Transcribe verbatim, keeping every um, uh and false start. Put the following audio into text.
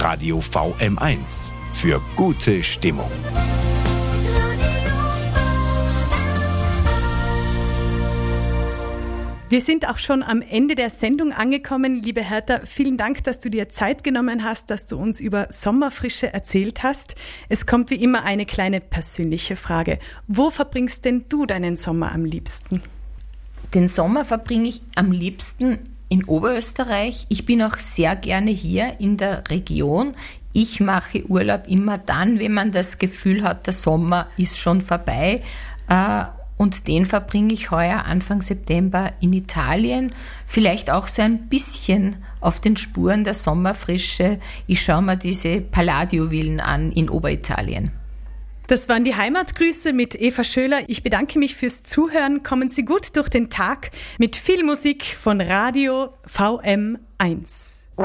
Radio V M eins für gute Stimmung. Wir sind auch schon am Ende der Sendung angekommen. Liebe Hertha, vielen Dank, dass du dir Zeit genommen hast, dass du uns über Sommerfrische erzählt hast. Es kommt wie immer eine kleine persönliche Frage. Wo verbringst denn du deinen Sommer am liebsten? Den Sommer verbringe ich am liebsten in Oberösterreich. Ich bin auch sehr gerne hier in der Region. Ich mache Urlaub immer dann, wenn man das Gefühl hat, der Sommer ist schon vorbei. Und den verbringe ich heuer Anfang September in Italien. Vielleicht auch so ein bisschen auf den Spuren der Sommerfrische. Ich schaue mir diese Palladio-Villen an in Oberitalien. Das waren die Heimatgrüße mit Eva Schöler. Ich bedanke mich fürs Zuhören. Kommen Sie gut durch den Tag mit viel Musik von Radio V M eins.